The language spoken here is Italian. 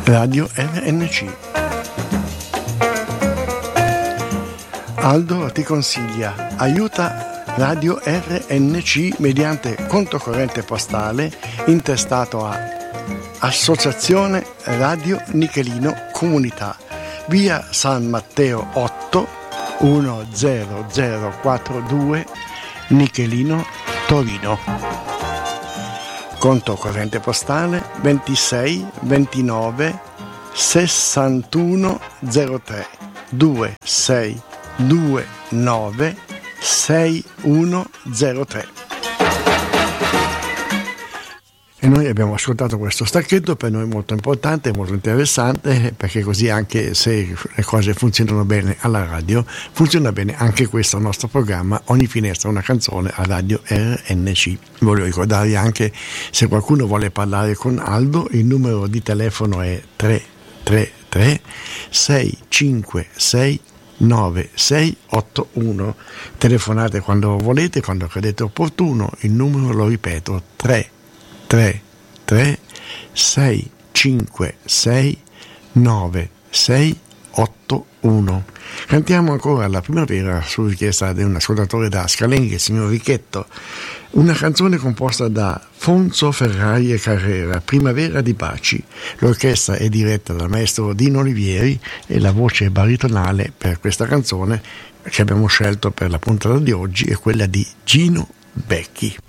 Radio RNC. Aldo ti consiglia, aiuta Radio RNC mediante conto corrente postale intestato a Associazione Radio Nichelino Comunità, via San Matteo 8 10042 Nichelino, Torino. Conto corrente postale 26 29 61 03 2629 6103. E noi abbiamo ascoltato questo stacchetto, per noi molto importante, molto interessante, perché così anche se le cose funzionano bene alla radio, funziona bene anche questo nostro programma, Ogni finestra una canzone, a Radio RNC. Voglio ricordarvi anche, se qualcuno vuole parlare con Aldo, il numero di telefono è 333 656 9681. Telefonate quando volete, quando credete opportuno. Il numero, lo ripeto, 333 656 9681. Cantiamo ancora La primavera su richiesta di un ascoltatore da Scalenghi, il signor Ricchetto, una canzone composta da Fonzo Ferrari e Carrera, Primavera di Baci. L'orchestra è diretta dal maestro Dino Olivieri e la voce baritonale per questa canzone che abbiamo scelto per la puntata di oggi è quella di Gino Becchi.